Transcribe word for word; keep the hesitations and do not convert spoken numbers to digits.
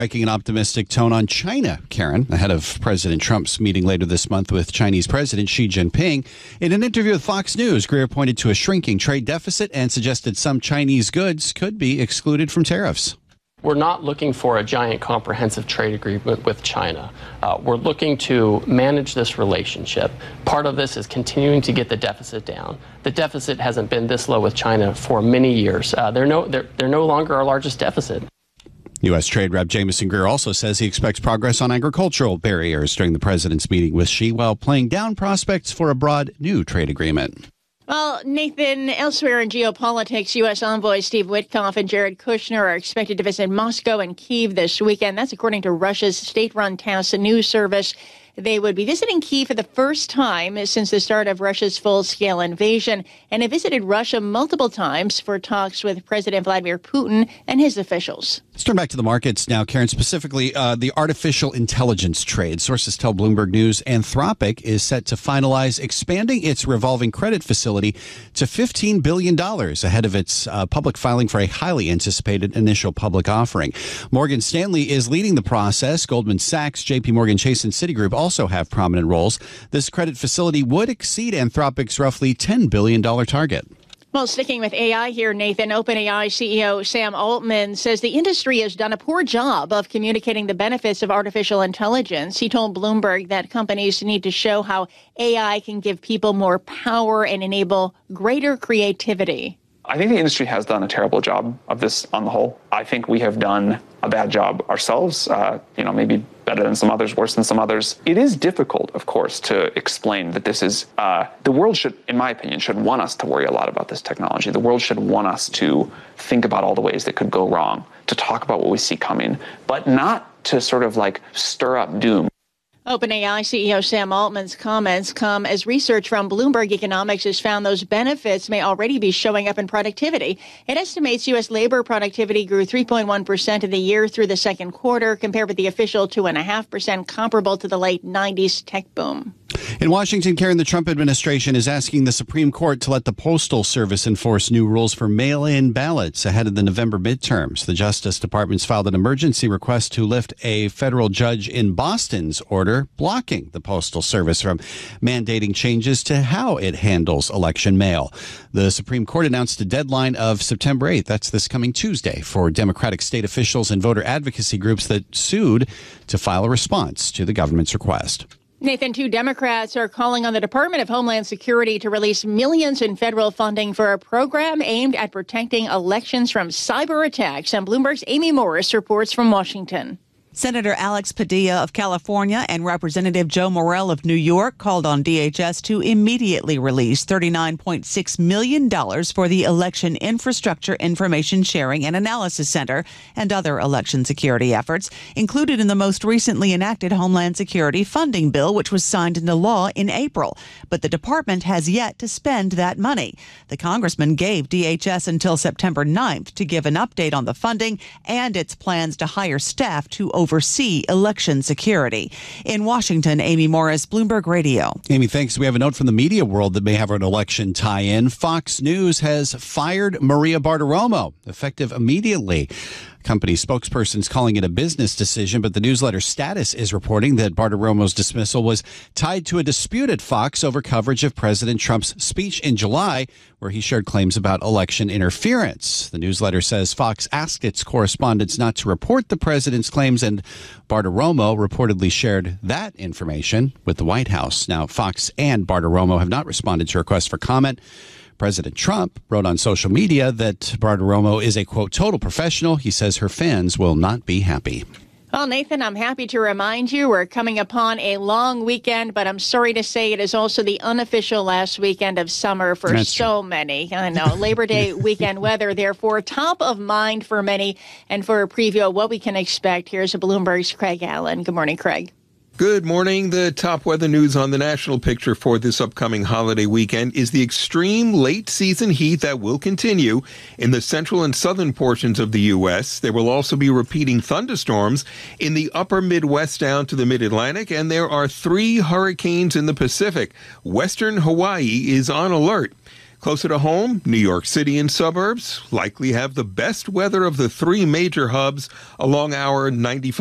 Striking an optimistic tone on China, Karen, ahead of President Trump's meeting later this month with Chinese President Xi Jinping. In an interview with Fox News, Greer pointed to a shrinking trade deficit and suggested some Chinese goods could be excluded from tariffs. We're not looking for a giant comprehensive trade agreement with China. Uh, we're looking to manage this relationship. Part of this is continuing to get the deficit down. The deficit hasn't been this low with China for many years. Uh, they're, no, they're, they're no longer our largest deficit. U S. Trade Rep Jamieson Greer also says he expects progress on agricultural barriers during the president's meeting with Xi, while playing down prospects for a broad new trade agreement. Well, Nathan, elsewhere in geopolitics, U S envoy Steve Witkoff and Jared Kushner are expected to visit Moscow and Kyiv this weekend. That's according to Russia's state-run TASS news service. They would be visiting Kyiv for the first time since the start of Russia's full-scale invasion, and have visited Russia multiple times for talks with President Vladimir Putin and his officials. Let's turn back to the markets now, Karen, specifically uh, the artificial intelligence trade. Sources tell Bloomberg News Anthropic is set to finalize expanding its revolving credit facility to fifteen billion dollars ahead of its uh, public filing for a highly anticipated initial public offering. Morgan Stanley is leading the process. Goldman Sachs, J P Morgan Chase, and Citigroup also have prominent roles. This credit facility would exceed Anthropic's roughly ten billion dollars target. Well, sticking with A I here, Nathan, OpenAI C E O Sam Altman says the industry has done a poor job of communicating the benefits of artificial intelligence. He told Bloomberg that companies need to show how A I can give people more power and enable greater creativity. I think the industry has done a terrible job of this on the whole. I think we have done a bad job ourselves, uh, you know, maybe better than some others, worse than some others. It is difficult, of course, to explain that this is, uh, the world should, in my opinion, should want us to worry a lot about this technology. The world should want us to think about all the ways that could go wrong, to talk about what we see coming, but not to sort of like stir up doom. OpenAI C E O Sam Altman's comments come as research from Bloomberg Economics has found those benefits may already be showing up in productivity. It estimates U S labor productivity grew three point one percent in the year through the second quarter, compared with the official two point five percent comparable to the late nineties tech boom. In Washington, Karen, the Trump administration is asking the Supreme Court to let the Postal Service enforce new rules for mail-in ballots ahead of the November midterms. The Justice Department's filed an emergency request to lift a federal judge in Boston's order blocking the Postal Service from mandating changes to how it handles election mail. The Supreme Court announced a deadline of September eighth, that's this coming Tuesday, for Democratic state officials and voter advocacy groups that sued to file a response to the government's request. Nathan, two Democrats are calling on the Department of Homeland Security to release millions in federal funding for a program aimed at protecting elections from cyber attacks. And Bloomberg's Amy Morris reports from Washington. Senator Alex Padilla of California and Representative Joe Morell of New York called on D H S to immediately release thirty-nine point six million dollars for the Election Infrastructure Information Sharing and Analysis Center and other election security efforts, included in the most recently enacted Homeland Security funding bill, which was signed into law in April. But the department has yet to spend that money. The congressman gave D H S until September ninth to give an update on the funding and its plans to hire staff to oversee election security. In Washington, Amy Morris, Bloomberg Radio. Amy, thanks. We have a note from the media world that may have an election tie-in. Fox News has fired Maria Bartiromo, effective immediately. Company spokespersons calling it a business decision, but the newsletter Status is reporting that Bartiromo's dismissal was tied to a dispute at Fox over coverage of President Trump's speech in July, where he shared claims about election interference. The newsletter says Fox asked its correspondents not to report the president's claims, and Bartiromo reportedly shared that information with the White House. Now, Fox and Bartiromo have not responded to requests for comment. President Trump wrote on social media that Bartiromo is a, quote, total professional. He says her fans will not be happy. Well, Nathan, I'm happy to remind you we're coming upon a long weekend, but I'm sorry to say it is also the unofficial last weekend of summer for That's so true. many. I know, Labor Day weekend weather, therefore, top of mind for many. And for a preview of what we can expect, here's a Bloomberg's Craig Allen. Good morning, Craig. Good morning. The top weather news on the national picture for this upcoming holiday weekend is the extreme late season heat that will continue in the central and southern portions of the U S. There will also be repeating thunderstorms in the upper Midwest down to the mid-Atlantic, and there are three hurricanes in the Pacific. Western Hawaii is on alert. Closer to home, New York City and suburbs likely have the best weather of the three major hubs along our ninety-five